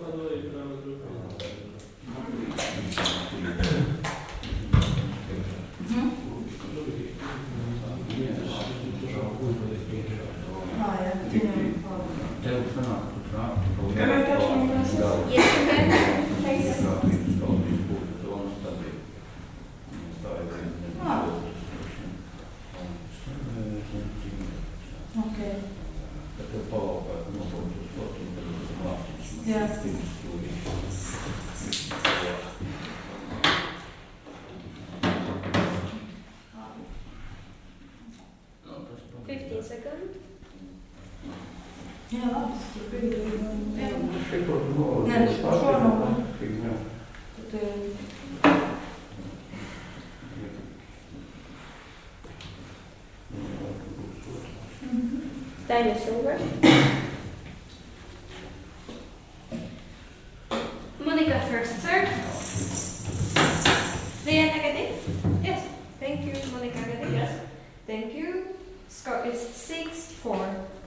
Time is over. Monica first, sir. Leah negative? Yes. Thank you, Monica negative. Yes. Thank you. Score is 6-4.